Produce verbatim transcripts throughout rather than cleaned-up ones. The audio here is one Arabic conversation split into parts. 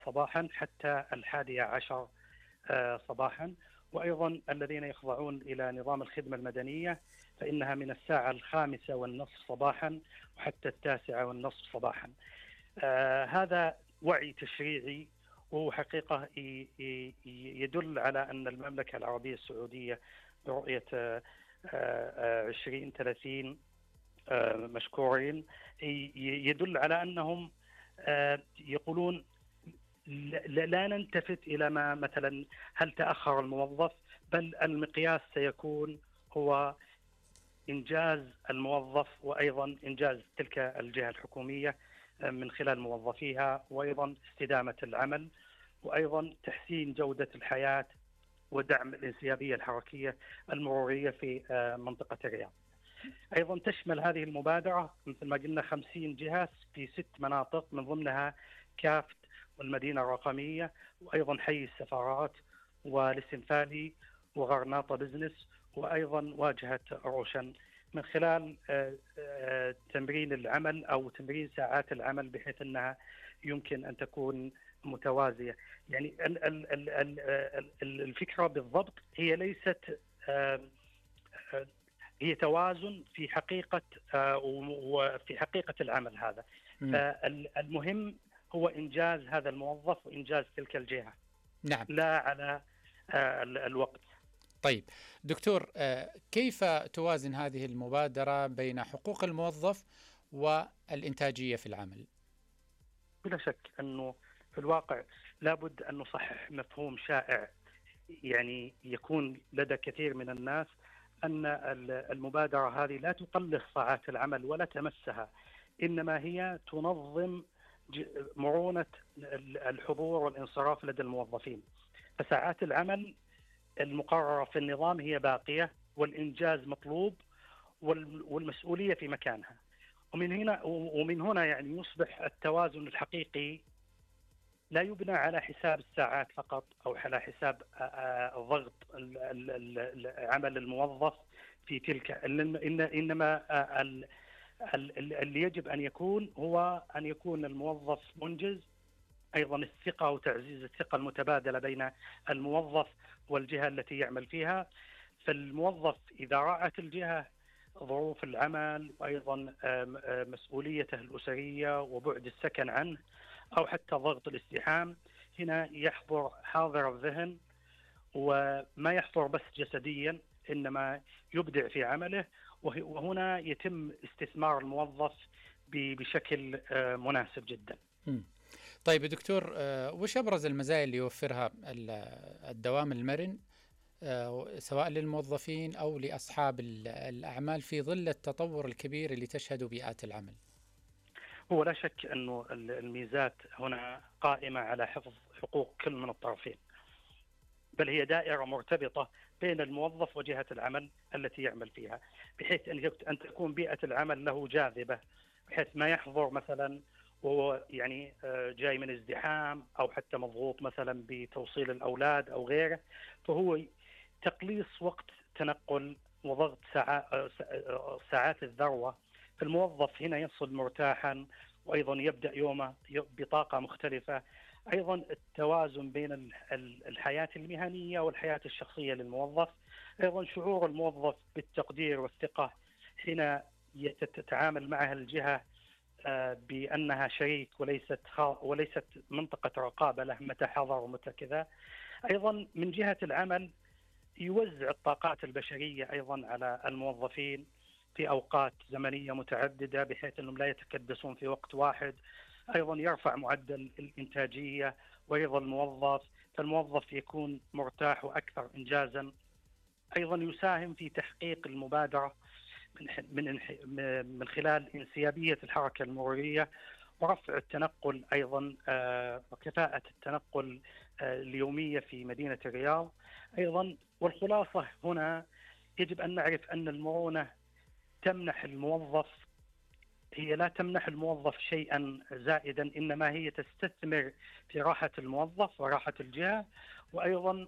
صباحا حتى الحادية عشر صباحا. وأيضا الذين يخضعون إلى نظام الخدمة المدنية فإنها من الساعة الخامسة والنصف صباحا وحتى التاسعة والنصف صباحا. آه هذا وعي تشريعي، وهو حقيقة يدل على أن المملكة العربية السعودية برؤية عشرين ثلاثين مشكورين يدل على أنهم يقولون لا نلتفت إلى ما مثلا هل تأخر الموظف، بل المقياس سيكون هو إنجاز الموظف وأيضا إنجاز تلك الجهة الحكومية من خلال موظفيها، وأيضا استدامة العمل، وأيضا تحسين جودة الحياة ودعم الانسيابية الحركية المرورية في منطقة الرياض. أيضا تشمل هذه المبادرة مثل ما قلنا خمسين جهة في ست مناطق، من ضمنها كافت والمدينة الرقمية، وأيضا حي السفارات والسنفالي وغرناطة بزنس، وأيضا واجهة روشن، من خلال تمرين العمل أو تمرين ساعات العمل بحيث أنها يمكن أن تكون متوازية. يعني الفكرة بالضبط هي ليست، هي توازن في حقيقة وفي حقيقة العمل هذا. فالمهم هو إنجاز هذا الموظف وإنجاز تلك الجهة. نعم. لا على الوقت. طيب دكتور، كيف توازن هذه المبادرة بين حقوق الموظف والإنتاجية في العمل؟ بلا شك أنه في الواقع لابد أن نصحح مفهوم شائع يعني يكون لدى كثير من الناس، أن المبادرة هذه لا تقلص ساعات العمل ولا تمسها، إنما هي تنظم مرونة الحضور والانصراف لدى الموظفين. فساعات العمل المقررة في النظام هي باقية، والإنجاز مطلوب، والمسؤولية في مكانها. ومن هنا ومن هنا يعني يصبح التوازن الحقيقي لا يبنى على حساب الساعات فقط أو على حساب ضغط عمل الموظف في تلك، إنما اللي يجب أن يكون هو أن يكون الموظف منجز. أيضا الثقة وتعزيز الثقة المتبادلة بين الموظف والجهة التي يعمل فيها. فالموظف إذا راعت الجهة ظروف العمل وأيضا مسؤوليته الأسرية وبعد السكن عنه أو حتى ضغط الازدحام، هنا يحضر حاضر الذهن وما يحضر بس جسديا، إنما يبدع في عمله، وهنا يتم استثمار الموظف بشكل مناسب جدا. م. طيب دكتور، وش أبرز المزايا اللي يوفرها الدوام المرن سواء للموظفين أو لأصحاب الأعمال في ظل التطور الكبير اللي تشهد بيئات العمل؟ هو لا شك أنه الميزات هنا قائمة على حفظ حقوق كل من الطرفين، بل هي دائرة مرتبطة بين الموظف وجهة العمل التي يعمل فيها، بحيث أن تكون بيئة العمل له جاذبة، بحيث ما يحضر مثلا وهو يعني جاي من ازدحام أو حتى مضغوط مثلا بتوصيل الأولاد أو غيره، فهو تقليص وقت تنقل وضغط ساعات الذروة. فالموظف هنا يصل مرتاحا، وأيضا يبدأ يومه بطاقة مختلفة. أيضا التوازن بين الحياة المهنية والحياة الشخصية للموظف. أيضا شعور الموظف بالتقدير والثقة حين تتعامل معها الجهة بأنها شريك وليست وليست منطقة رقابة له متى حضر ومتى كذا. أيضا من جهة العمل يوزع الطاقات البشرية أيضا على الموظفين في أوقات زمنية متعددة، بحيث أنهم لا يتكدسون في وقت واحد. أيضا يرفع معدل الإنتاجية وأيضا الموظف، فالموظف يكون مرتاح وأكثر إنجازا. أيضا يساهم في تحقيق المبادرة من من خلال انسيابية الحركة المرورية ورفع التنقل، أيضا وكفاءة التنقل اليومية في مدينة الرياض. أيضا والخلاصة هنا يجب أن نعرف أن المرونة تمنح الموظف، هي لا تمنح الموظف شيئا زائدا، إنما هي تستثمر في راحة الموظف وراحة الجهة، وأيضا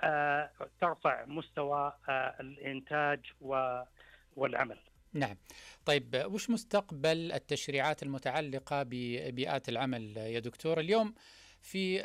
ترفع مستوى الإنتاج والعمل. نعم. طيب وش مستقبل التشريعات المتعلقة ببيئات العمل يا دكتور؟ اليوم في